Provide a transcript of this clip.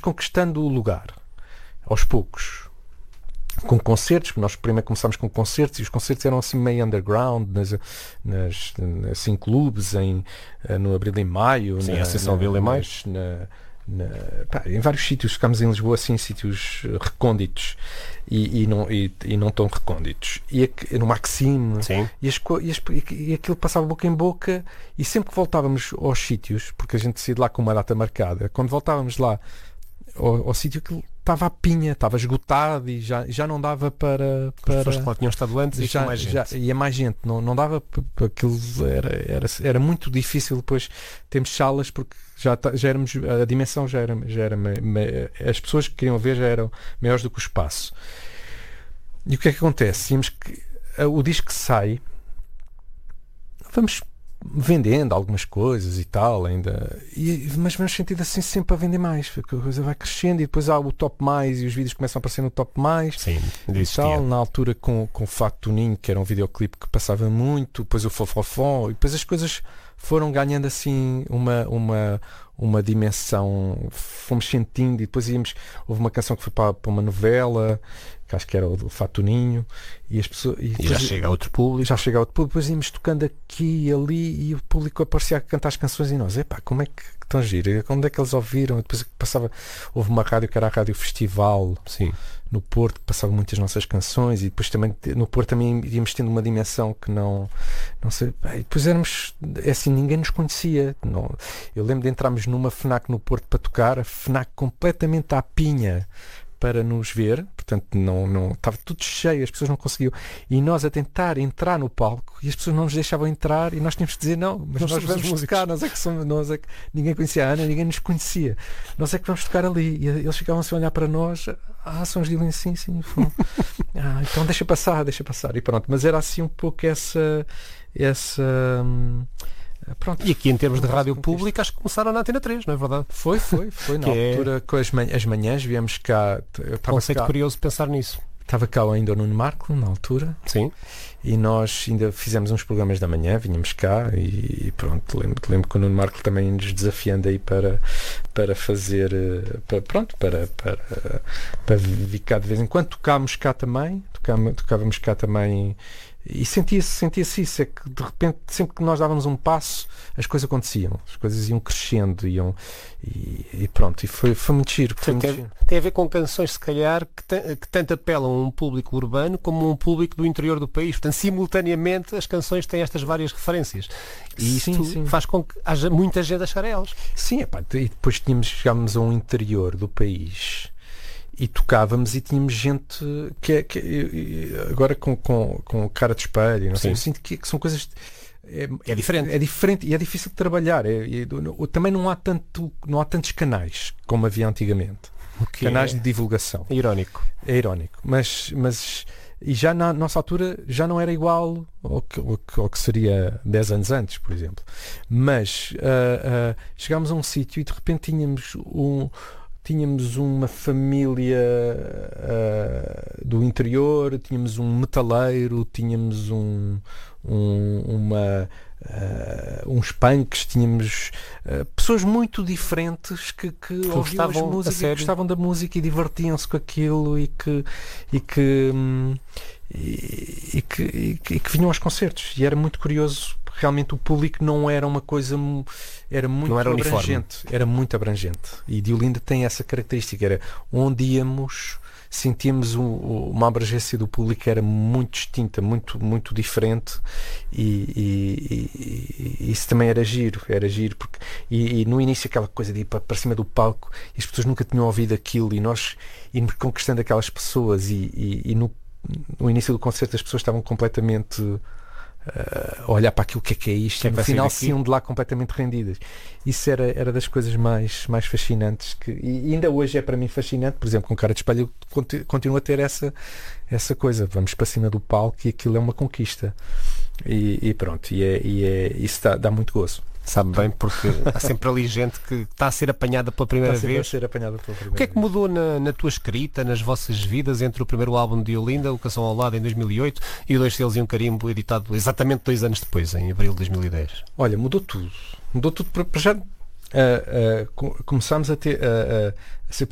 conquistando o lugar, aos poucos, com concertos, que nós primeiro começámos com concertos, e os concertos eram assim meio underground, assim, clubes, no Abril e Maio, Sim, a Associação Abril e Maio. Em vários sítios, ficámos em Lisboa assim, em sítios recônditos e não tão recônditos, no Maxime. Sim. E aquilo passava boca em boca, e sempre que voltávamos aos sítios, porque a gente saía de lá com uma data marcada, quando voltávamos lá ao sítio, aquilo estava a pinha, estava esgotado e já não dava para... As pessoas que lá tinham estado antes e mais gente. Ia mais gente, não dava para aquilo, era muito difícil depois termos salas, porque já éramos, a dimensão já era as pessoas que queriam ver já eram maiores do que o espaço. E o que é que acontece? O disco sai, vamos vendendo algumas coisas e tal ainda, mas vamos sentindo assim sempre a vender mais, porque a coisa vai crescendo, e depois há o top mais e os vídeos começam a aparecer no top mais. Sim, e tal, na altura com o Fato do Ninho, que era um videoclipe que passava muito, depois o Fofofó, e depois as coisas foram ganhando assim uma dimensão, fomos sentindo, e depois houve uma canção que foi para uma novela, que acho que era o Fato do Ninho, e as pessoas, e já chega a outro público. Depois íamos tocando aqui e ali, e o público aparecia a cantar as canções, e nós, como é que estão a giro? Onde é que eles ouviram? E depois houve uma rádio que era a Rádio Festival. Sim. No Porto, que passava muitas nossas canções, e depois também no Porto também íamos tendo uma dimensão que não sei, e depois éramos assim, ninguém nos conhecia. Eu lembro de entrarmos numa FNAC no Porto para tocar, a FNAC completamente à pinha para nos ver, portanto não estava tudo cheio, as pessoas não conseguiam, e nós a tentar entrar no palco, e as pessoas não nos deixavam entrar, e nós tínhamos que dizer não, mas nós vamos tocar, nós é que ninguém conhecia a Ana, ninguém nos conhecia, nós é que vamos tocar ali, e eles ficavam assim a olhar para nós, são os Dylan, sim, então deixa passar, e pronto. Mas era assim um pouco essa pronto. E aqui em termos de rádio pública, acho que começaram na Antena 3, não é verdade? Foi na altura, com as manhãs viemos cá. Conceito curioso pensar nisso. Estava cá ainda o Nuno Marco na altura. Sim. E nós ainda fizemos uns programas da manhã, vinhamos cá e pronto, lembro que o Nuno Marco também nos desafiando aí para fazer, para vir cá de vez em quando. Tocávamos cá também, e sentia-se isso, é que de repente, sempre que nós dávamos um passo, as coisas aconteciam, as coisas iam crescendo, e pronto, e foi muito giro. Tem a ver com canções, se calhar, que tanto apelam a um público urbano como a um público do interior do país. Portanto, simultaneamente as canções têm estas várias referências, e isto faz com que haja muita gente a chegar a elas. Sim, e depois chegámos a um interior do país e tocávamos, e tínhamos gente que agora com cara de espelho, não sei, eu sinto que são coisas. É diferente. É diferente e é difícil de trabalhar. Também não há tantos canais como havia antigamente. Canais de divulgação. É irónico. É irónico. Mas e já na nossa altura já não era igual ao que seria 10 anos antes, por exemplo. Mas chegámos a um sítio e de repente tínhamos uma família do interior, tínhamos um metaleiro, tínhamos uns punks, tínhamos pessoas muito diferentes que ouviam as músicas, gostavam da música e divertiam-se com aquilo, e que vinham aos concertos, e era muito curioso. Realmente o público não era uma coisa, era muito abrangente, era muito abrangente, e de Olinda tem essa característica, era onde íamos, sentíamos uma abrangência do público, era muito distinta, muito, muito diferente, e isso também era giro, porque e no início aquela coisa de ir para cima do palco, e as pessoas nunca tinham ouvido aquilo, e nós íamos conquistando aquelas pessoas, e no início do concerto as pessoas estavam completamente a olhar para aquilo que é isto, e no final saíam de lá completamente rendidas. Isso era das coisas mais fascinantes, e ainda hoje é para mim fascinante. Por exemplo, com Cara de Espelho eu continuo a ter essa coisa, vamos para cima do palco e aquilo é uma conquista, e pronto, isso dá muito gozo. Sabe bem, porque há sempre ali gente que está a ser apanhada pela primeira vez. O que é que mudou na tua escrita, nas vossas vidas, entre o primeiro álbum de Olinda, O Canção ao Lado, em 2008, e o Dois Selos e um Carimbo, editado exatamente 2 anos depois, em abril de 2010? Olha, mudou tudo para já. Começámos a ser